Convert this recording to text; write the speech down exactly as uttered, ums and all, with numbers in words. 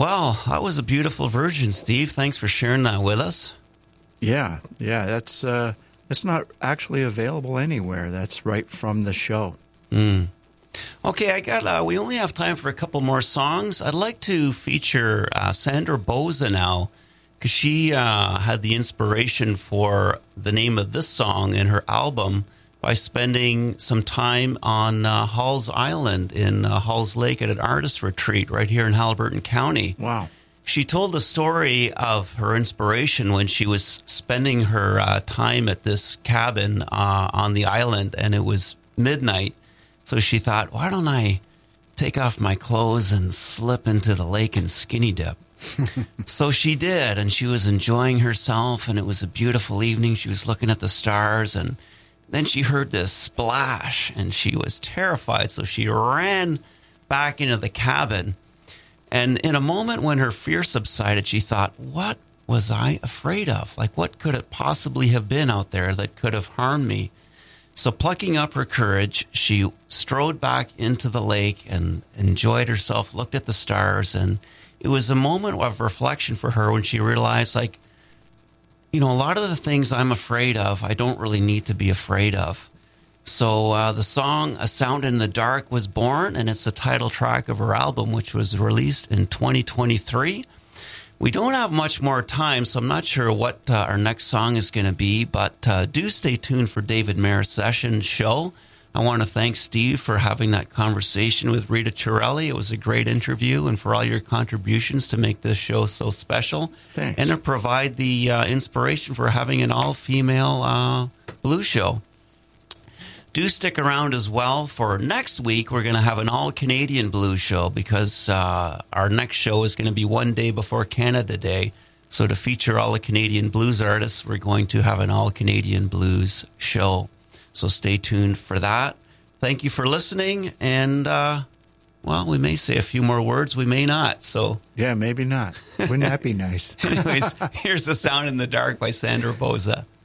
Well, that was a beautiful version, Steve. Thanks for sharing that with us. Yeah, yeah, that's uh, that's not actually available anywhere. That's right from the show. Mm. Okay, I got. Uh, we only have time for a couple more songs. I'd like to feature uh, Sandra Boza now, because she uh, had the inspiration for the name of this song in her album by spending some time on uh, Halls Island in uh, Halls Lake at an artist retreat right here in Haliburton County. Wow. She told the story of her inspiration when she was spending her uh, time at this cabin uh, on the island, and it was midnight. So she thought, why don't I take off my clothes and slip into the lake and skinny dip? So she did, and she was enjoying herself, and it was a beautiful evening. She was looking at the stars, and then she heard this splash, and she was terrified. So she ran back into the cabin. And in a moment when her fear subsided, she thought, what was I afraid of? Like, what could it possibly have been out there that could have harmed me? So plucking up her courage, she strode back into the lake and enjoyed herself, looked at the stars. And it was a moment of reflection for her when she realized, like, you know, a lot of the things I'm afraid of, I don't really need to be afraid of. So uh, the song A Sound in the Dark was born, and it's the title track of her album, which was released in twenty twenty-three. We don't have much more time, so I'm not sure what uh, our next song is going to be, but uh, do stay tuned for David Mayer's Session show. I want to thank Steve for having that conversation with Rita Chiarelli. It was a great interview, and for all your contributions to make this show so special. Thanks. And to provide the uh, inspiration for having an all-female uh, blues show. Do stick around as well for next week. We're going to have an all-Canadian blues show because uh, our next show is going to be one day before Canada Day. So to feature all the Canadian blues artists, we're going to have an all-Canadian blues show. So stay tuned for that. Thank you for listening. And, uh, well, we may say a few more words. We may not. So Yeah, maybe not. Wouldn't that be nice? anyways, here's The Sound in the Dark by Sandra Boza.